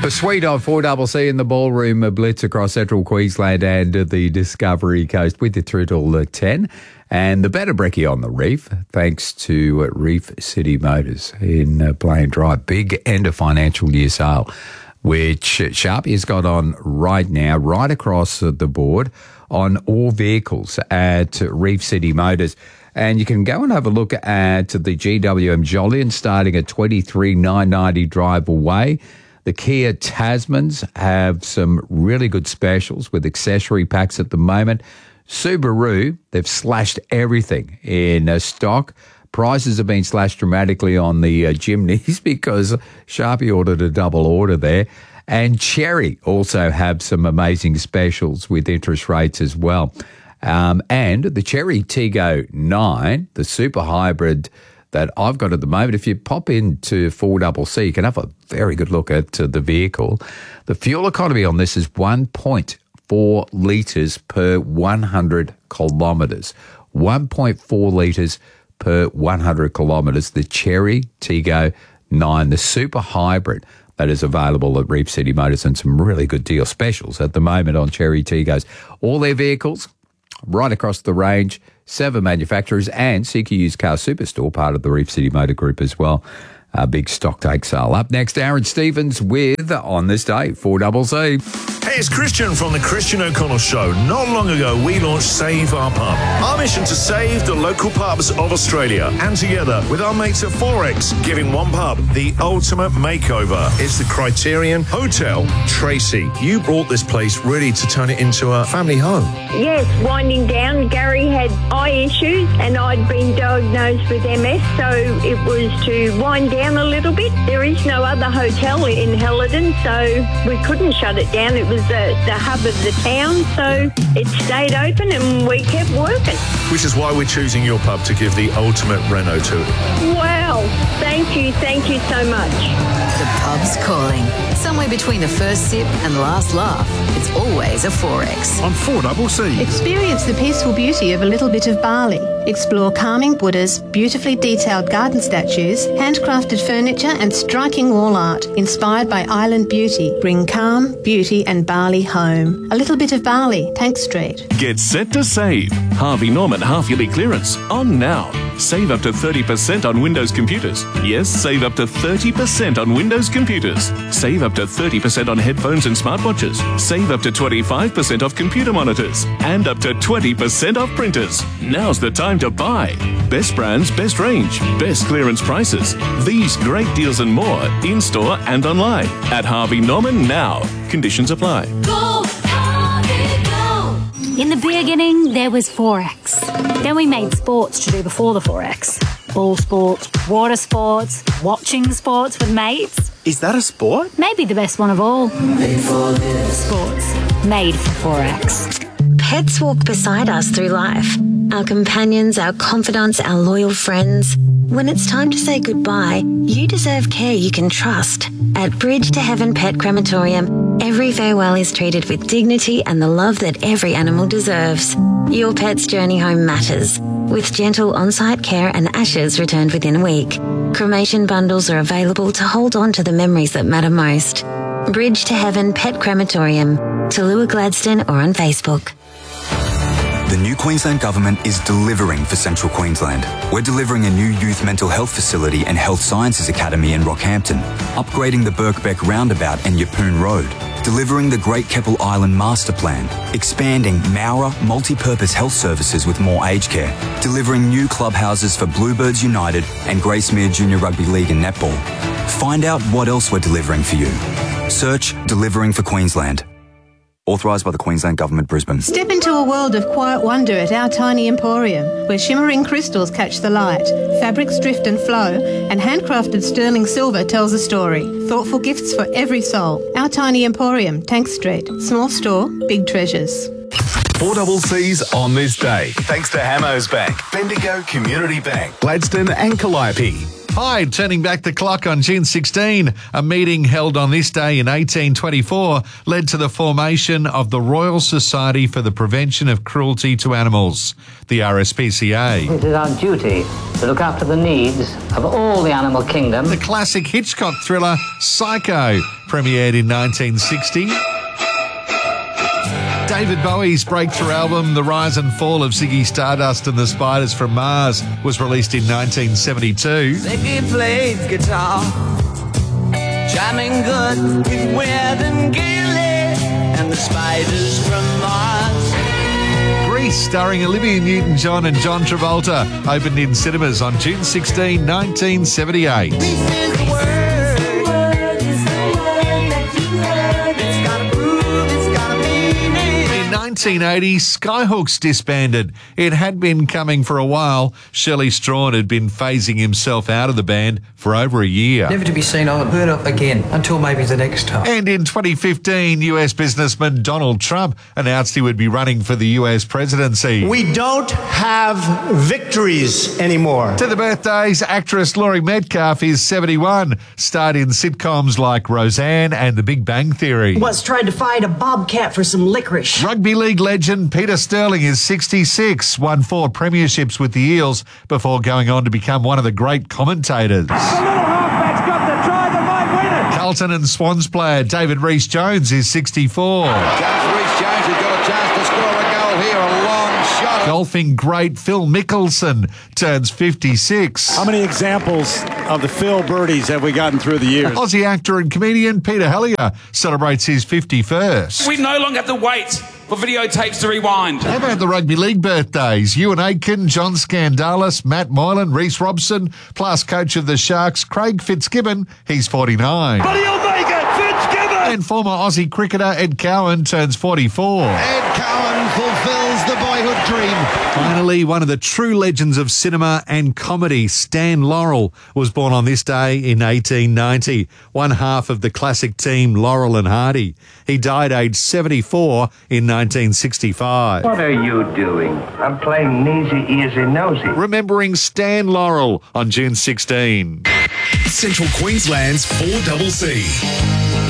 A suite of 4CC in the ballroom blitz across central Queensland and the Discovery Coast with you through till 10. And the better brekkie on the reef, thanks to Reef City Motors in Plain Drive. Big end of financial year sale, which Sharpie has got on right now, right across the board on all vehicles at Reef City Motors. And you can go and have a look at the GWM Jolyon starting at $23,990 drive away. The Kia Tasmans have some really good specials with accessory packs at the moment. Subaru, they've slashed everything in stock. Prices have been slashed dramatically on the Jimneys because Sharpie ordered a double order there. And Chery also have some amazing specials with interest rates as well. And the Chery Tiggo 9, the super hybrid that I've got at the moment, if you pop into 4CC, you can have a very good look at the vehicle. The fuel economy on this is 1.4 litres per 100 kilometres. 1.4 litres per 100 kilometres. The Chery Tiggo 9, the super hybrid that is available at Reef City Motors, and some really good deal specials at the moment on Chery Tiggos. All their vehicles right across the range, 7 manufacturers, and CQ Used Car Superstore, part of the Reef City Motor Group as well. A big stock take sale. Up next, Aaron Stevens with On This Day, 4CC. Hey, it's Christian from the Christian O'Connell Show. Not long ago, we launched Save Our Pub. Our mission to save the local pubs of Australia. And together with our mates at Forex, giving one pub the ultimate makeover. It's the Criterion Hotel Tracy. You brought this place really to turn it into a family home. Yes, winding down. Gary had eye issues and I'd been diagnosed with MS, so it was to wind down a little bit. There is no other hotel in Helidon, so we couldn't shut it down. It was the hub of the town, so it stayed open and we kept working. Which is why we're choosing your pub to give the ultimate reno to. Wow, thank you so much. The pub's calling. Somewhere between the first sip and last laugh, it's always a Forex. On 4CC. Experience the peaceful beauty of a little bit of Bali. Explore calming Buddhas, beautifully detailed garden statues, handcrafted furniture and striking wall art inspired by island beauty. Bring calm, beauty and Bali home. A little bit of Bali, Tank Street. Get set to save. Harvey Norman half-yearly clearance on now. Save up to 30% on Windows computers. Yes, save up to 30% on Windows computers. Save up to 30% on headphones and smartwatches. Save up to 25% off computer monitors. And up to 20% off printers. Now's the time to buy. Best brands, best range, best clearance prices. These great deals and more in-store and online at Harvey Norman now. Conditions apply. Go, Harvey, go! In the beginning, there was Forex. Then we made sports to do before the Forex. Ball sports, water sports, watching sports with mates. Is that a sport? Maybe the best one of all. Made for this. Sports. Made for Forex. Pets walk beside us through life. Our companions, our confidants, our loyal friends. When it's time to say goodbye, you deserve care you can trust. At Bridge to Heaven Pet Crematorium, every farewell is treated with dignity and the love that every animal deserves. Your pet's journey home matters, with gentle on-site care and ashes returned within a week. Cremation bundles are available to hold on to the memories that matter most. Bridge to Heaven Pet Crematorium, Tallulah Gladstone or on Facebook. The new Queensland Government is delivering for Central Queensland. We're delivering a new youth mental health facility and health sciences academy in Rockhampton, upgrading the Birkbeck roundabout and Yeppoon Road, delivering the Great Keppel Island Master Plan, expanding Mowra multi-purpose health services with more aged care, delivering new clubhouses for Bluebirds United and Gracemere Junior Rugby League and Netball. Find out what else we're delivering for you. Search Delivering for Queensland. Authorised by the Queensland Government, Brisbane. Step into a world of quiet wonder at Our Tiny Emporium, where shimmering crystals catch the light, fabrics drift and flow, and handcrafted sterling silver tells a story. Thoughtful gifts for every soul. Our Tiny Emporium, Tank Street. Small store, big treasures. 4CC's On This Day, thanks to Hamos Bank, Bendigo Community Bank, Gladstone and Calliope. Hi, turning back the clock on June 16, a meeting held on this day in 1824 led to the formation of the Royal Society for the Prevention of Cruelty to Animals, the RSPCA. It is our duty to look after the needs of all the animal kingdom. The classic Hitchcock thriller Psycho premiered in 1960. David Bowie's breakthrough album, The Rise and Fall of Ziggy Stardust and the Spiders from Mars, was released in 1972. Ziggy plays guitar, jamming good with Weird and Gilly and the Spiders from Mars. Grease, starring Olivia Newton-John and John Travolta, opened in cinemas on June 16, 1978. In 1980, Skyhooks disbanded. It had been coming for a while. Shirley Strawn had been phasing himself out of the band for over a year. Never to be seen or heard of again, until maybe the next time. And in 2015, US businessman Donald Trump announced he would be running for the US presidency. We don't have victories anymore. To the birthdays, actress Laurie Metcalf is 71, starred in sitcoms like Roseanne and The Big Bang Theory. Was trying to find a bobcat for some licorice. Rugby league legend Peter Sterling is 66, won 4 premierships with the Eels before going on to become one of the great commentators. Carlton and Swans player David Rhys-Jones is 64. Rhys-Jones has got a chance to score a goal here, a long shot. Golfing great Phil Mickelson turns 56. How many examples of the Phil birdies have we gotten through the years? Aussie actor and comedian Peter Hellier celebrates his 51st. We no longer have to wait for videotapes to rewind. How about the rugby league birthdays? Ewan Aitken, John Skandalis, Matt Moylan, Reece Robson, plus coach of the Sharks, Craig Fitzgibbon, he's 49. But he'll make it, Fitzgibbon! And former Aussie cricketer Ed Cowan turns 44. Ed Cowan fulfills the boyhood dream. Finally, one of the true legends of cinema and comedy, Stan Laurel, was born on this day in 1890, one half of the classic team Laurel and Hardy. He died aged 74 in 1965. What are you doing? I'm playing Nosy Earsy Nosy. Remembering Stan Laurel on June 16. Central Queensland's 4CC.